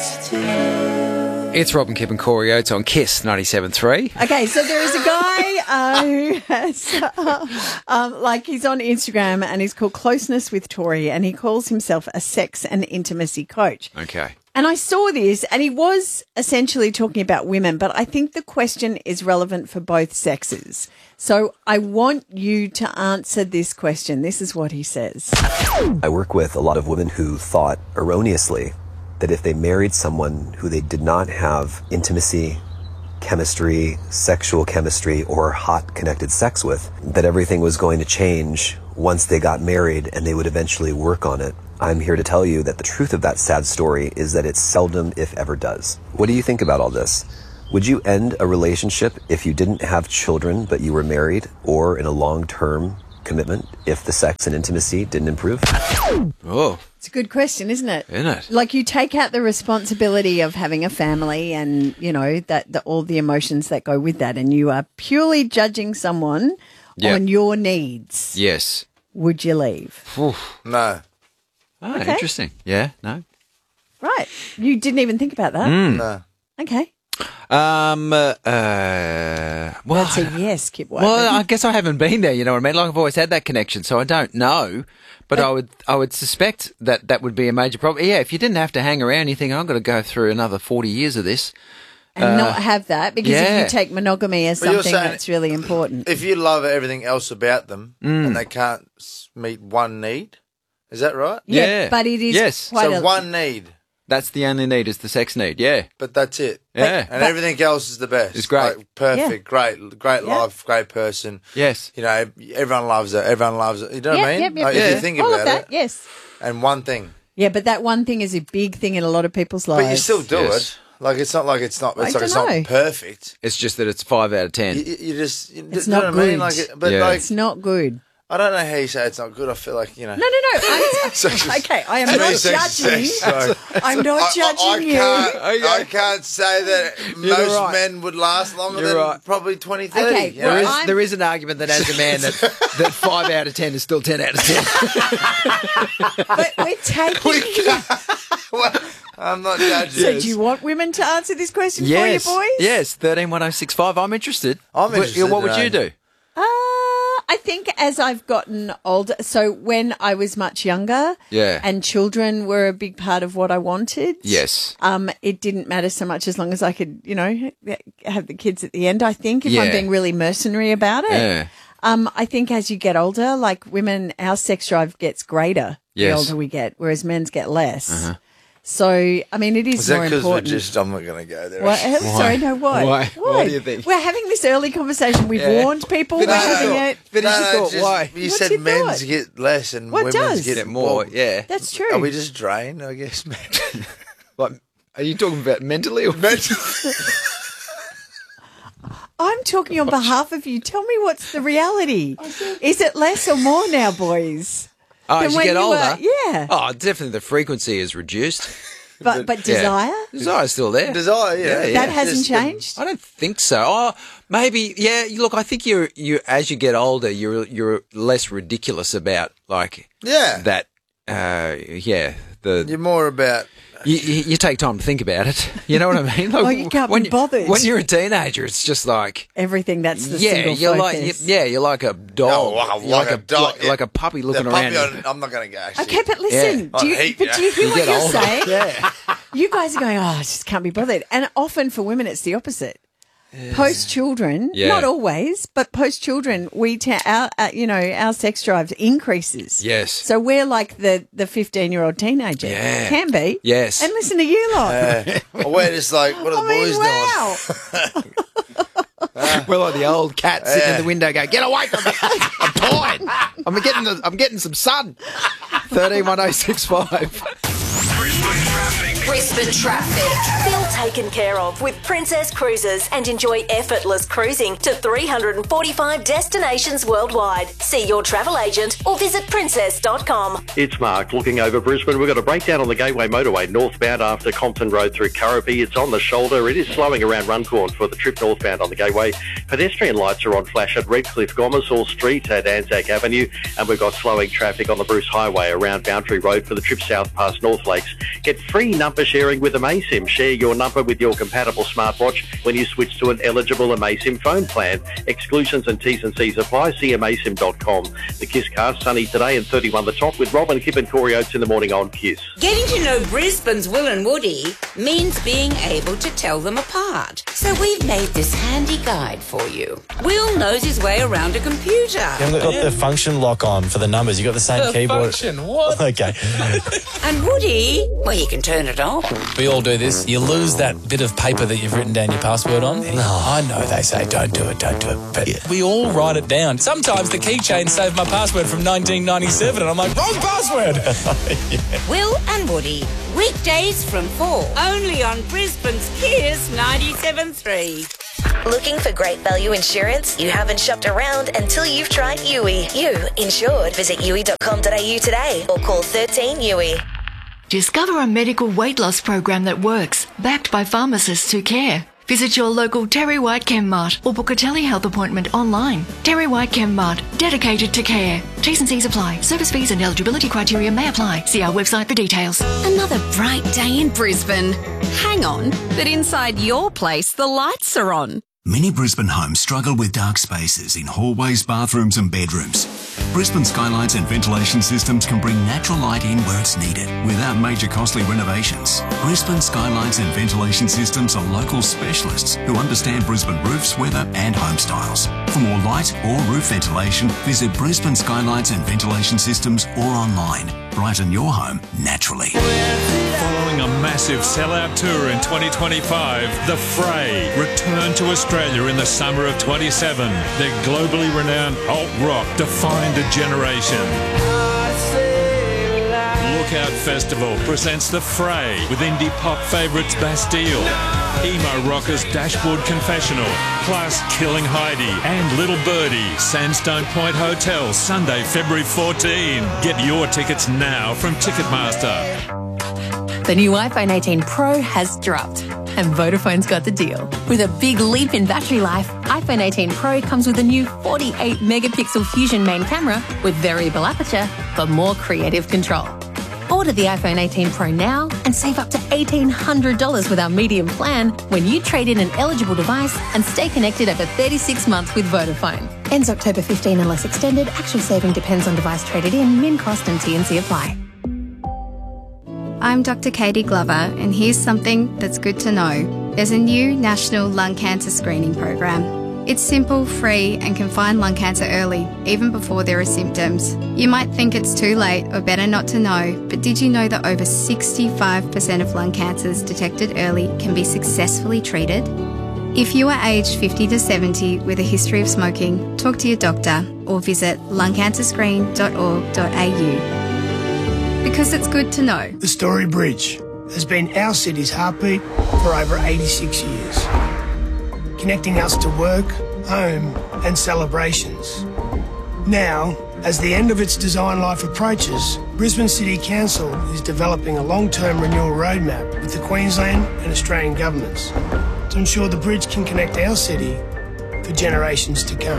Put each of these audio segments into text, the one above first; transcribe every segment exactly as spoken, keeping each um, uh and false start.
It's Rob and Kip and Corey Oates on Kiss ninety-seven point three. Okay, so there is a guy uh, who has, uh, um, like, he's on Instagram and he's called Closeness with Tori, and he calls himself a sex and intimacy coach. Okay. And I saw this, and he was essentially talking about women, but I think the question is relevant for both sexes. So I want you to answer this question. This is what he says. I work with a lot of women who thought erroneously that if they married someone who they did not have intimacy, chemistry, sexual chemistry, or hot connected sex with, that everything was going to change once they got married and they would eventually work on it. I'm here to tell you that the truth of that sad story is that it seldom, if ever, does. What do you think about all this? Would you end a relationship if you didn't have children but you were married, or in a long-term commitment if the sex and intimacy didn't improve? Oh, It's a good question, isn't it? isn't it? Like, you take out the responsibility of having a family and, you know, that the, all the emotions that go with that, and you are purely judging someone Yep. on your needs. Yes. Would you leave? No. Oh, Okay. interesting. Yeah, no. Right. You didn't even think about that? Mm. No. Okay. Um, uh, uh, well, That's a yes, Kip White. well, I guess I haven't been there, you know what I mean? Like, I've always had that connection, so I don't know. But I would I would suspect that that would be a major problem. Yeah, if you didn't have to hang around, you think, I'm going to go through another forty years of this. and not have that, because if yeah. you take monogamy as But you're something saying that's really important. If you love everything else about them Mm. and they can't s- meet one need, is that right? Yeah. But it is Yes. quite So a... one need, That's the only need is the sex need, yeah. but that's it. Yeah. And everything else is the best. It's great. Like, perfect, great, great Yeah. life, great person. Yes. You know, everyone loves it. Everyone loves it. You know what I Yep, mean? yep, yep, Like, yep. If you think All about of that, it. yes. And one thing. Yeah, but that one thing is a big thing in a lot of people's lives. But you still do Yes. it. Like, it's not like it's not, it's I like it's dunno. not perfect. It's just that it's five out of ten. You, you you just, you, It's you know not what I mean? good. Like, it- but Yeah. like, It's not good. I don't know how you say it's not good. I feel like, you know. No, no, no. I'm, okay, I am To me, not sex is judging. sex, so- I'm not I, judging I, I you. Can't, Okay. I can't say that You're most right. men would last longer You're than right. probably twenty, thirty. Okay, you well, know? There is, I'm- there is an argument that as a man that, that five out of ten is still ten out of ten. But we're taking... Well, I'm not judging. So do you want women to answer this question yes. for you, boys? Yes, thirteen one oh six five. I'm interested. I'm What- interested, What would uh, you do? Uh, I think as I've gotten older, so when I was much younger, Yeah. and children were a big part of what I wanted. Yes. Um, it didn't matter so much as long as I could, you know, have the kids at the end. I think if Yeah. I'm being really mercenary about it. Yeah. Um, I think as you get older, like women, our sex drive gets greater Yes. the older we get, whereas men's get less. So, I mean, it is, Is that more because we're important. just, I'm not going to go there. What? Uh, Sorry, no, what? Why? What do you think? We're having this early conversation. We've Yeah. warned people. Finish we're your having thought. it. Finish No, your no, thought. just- Why? You What's said your men's thought? get less and What women's does? get Get more, well, yeah. That's true. Are we just drained, I guess, man? Like, are you talking about mentally or I'm talking on behalf of you. Tell me what's the reality. Is it less or more now, boys? Oh, Than as you when get you older? were- yeah. Oh, definitely the frequency is reduced. But but Yeah. desire? Desire's still there. Desire, yeah. Yeah, yeah. That hasn't Just the- changed? I don't think so. Oh, maybe. Yeah. you- Look, I think you're you as you get older, you're you're less ridiculous about like Yeah. that. Uh, yeah. The You're more about. you, you, you take time to think about it. You know what I mean? Like, Oh, you can't when be bothered. When you're a teenager, it's just like Everything that's the yeah, single you're like focus. you- yeah, you're like a dog, Oh, wow, You're like a dog, like, yeah. like a puppy The looking puppy, around. on- I'm not going to go. Actually. Okay, but listen, Yeah. do you, On heat, but do you yeah. hear You what get you're older. saying? Yeah. You guys are going, oh, I just can't be bothered. And often for women, it's the opposite. Post children, Yeah. not always, but post children, we ta- our uh, you know our sex drive increases. Yes. So we're like the the fifteen year old teenager. Yeah. Can be. Yes. And listen to you lot. Yeah. Well, we're just like, what are the I mean, boys doing? wow. We're like the old cat sitting in Yeah. the window going, get away from me. I'm tired. I'm getting, the, I'm getting some sun. thirteen one oh six five. Brisbane traffic. Feel taken care of with Princess Cruises and enjoy effortless cruising to three hundred forty-five destinations worldwide. See your travel agent or visit princess dot com. It's Mark looking over Brisbane. We've got a breakdown on the Gateway Motorway northbound after Compton Road through Currabee. It's on the shoulder. It is slowing around Runcorn for the trip northbound on the Gateway. Pedestrian lights are on flash at Redcliffe Gomersall Street at Anzac Avenue. And we've got slowing traffic on the Bruce Highway around Boundary Road for the trip south past North Lakes. Get free number for sharing with Amaysim. Share your number with your compatible smartwatch when you switch to an eligible Amaysim phone plan. Exclusions and T's and C's apply. See amaysim dot com. The Kiss Cast, sunny today and thirty-one the top with Robin, Kip and Corey Oates in the morning on Kiss. Getting to know Brisbane's Will and Woody means being able to tell them apart. So we've made this handy guide for you. Will knows his way around a computer. You haven't got the function lock on for the numbers. You've got the same The keyboard. function, what? Okay. And Woody, well, he can turn it off. We all do this. You lose that bit of paper that you've written down your password on. No. I know they say don't do it, don't do it. But yeah. We all write it down. Sometimes the keychain saved my password from nineteen ninety-seven and I'm like, wrong password. Yeah. Will and Woody, weekdays from four, only on Brisbane's Kiss ninety-seven point three. Looking for great value insurance? You haven't shopped around until you've tried U I. You insured. Visit U I dot com dot a u today or call thirteen U I. Discover a medical weight loss program that works, backed by pharmacists who care. Visit your local Terry White ChemMart or book a telehealth appointment online. Terry White ChemMart, dedicated to care. T's and C's apply. Service fees and eligibility criteria may apply. See our website for details. Another bright day in Brisbane. Hang on, but inside your place, the lights are on. Many Brisbane homes struggle with dark spaces in hallways, bathrooms and bedrooms. Brisbane Skylights and ventilation systems can bring natural light in where it's needed without major costly renovations. Brisbane Skylights and ventilation systems are local specialists who understand Brisbane roofs, weather and home styles. For more light or roof ventilation, visit Brisbane Skylights and ventilation systems or online. Brighten your home naturally. Following a massive sellout tour in twenty twenty-five, The Fray return to Australia in the summer of twenty-seven. Their globally renowned alt rock defined a generation. Lookout Festival presents The Fray with indie pop favourites Bastille, emo rockers Dashboard Confessional, plus Killing Heidi and Little Birdie, Sandstone Point Hotel, Sunday, February fourteenth. Get your tickets now from Ticketmaster. The new iPhone eighteen Pro has dropped, and Vodafone's got the deal. With a big leap in battery life, iPhone eighteen Pro comes with a new forty-eight megapixel Fusion main camera with variable aperture for more creative control. Order the iPhone eighteen Pro now and save up to eighteen hundred dollars with our medium plan when you trade in an eligible device and stay connected over thirty-six months with Vodafone. Ends October fifteenth unless extended. Actual saving depends on device traded in, min cost and T and C apply. I'm Doctor Katie Glover, and here's something that's good to know. There's a new national lung cancer screening program. It's simple, free, and can find lung cancer early, even before there are symptoms. You might think it's too late or better not to know, but did you know that over sixty-five percent of lung cancers detected early can be successfully treated? If you are aged fifty to seventy with a history of smoking, talk to your doctor or visit lung cancer screen dot org dot a u. Because it's good to know. The Story Bridge has been our city's heartbeat for over eighty-six years, connecting us to work, home and celebrations. Now, as the end of its design life approaches, Brisbane City Council is developing a long-term renewal roadmap with the Queensland and Australian governments to ensure the bridge can connect our city for generations to come.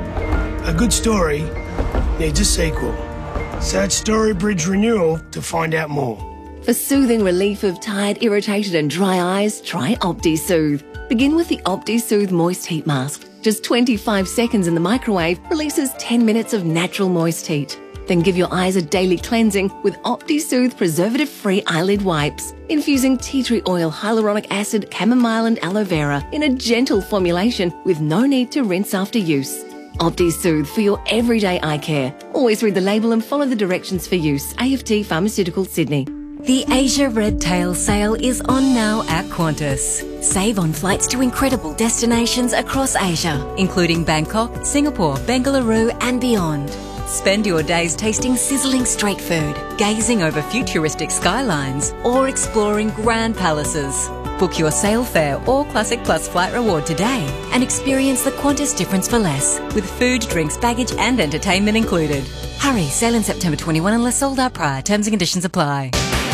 A good story needs a sequel. Search Story Bridge Renewal to find out more. For soothing relief of tired, irritated and dry eyes, try OptiSoothe. Begin with the OptiSoothe Moist Heat Mask. Just twenty-five seconds in the microwave releases ten minutes of natural moist heat. Then give your eyes a daily cleansing with OptiSoothe preservative-free eyelid wipes, infusing tea tree oil, hyaluronic acid, chamomile and aloe vera in a gentle formulation with no need to rinse after use. OptiSoothe for your everyday eye care. Always read the label and follow the directions for use. A F T Pharmaceuticals, Sydney. The Asia Red Tail sale is on now at Qantas. Save on flights to incredible destinations across Asia, including Bangkok, Singapore, Bengaluru and beyond. Spend your days tasting sizzling street food, gazing over futuristic skylines, or exploring grand palaces. Book your sail fare or Classic Plus flight reward today and experience the Qantas difference for less, with food, drinks, baggage and entertainment included. Hurry, sale in September twenty-first unless sold out prior. Terms and conditions apply.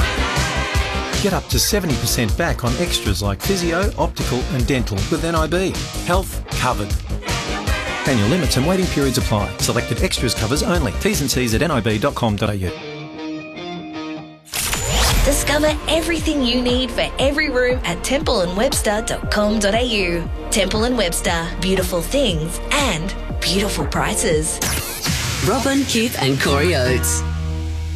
Get up to seventy percent back on extras like physio, optical and dental with N I B. Health covered. Annual limits and waiting periods apply. Selected extras covers only. T's and C's at n i b dot com dot a u. Discover everything you need for every room at temple and webster dot com dot a u. Temple and Webster, beautiful things and beautiful prices. Robin, Keith and Corey Oates.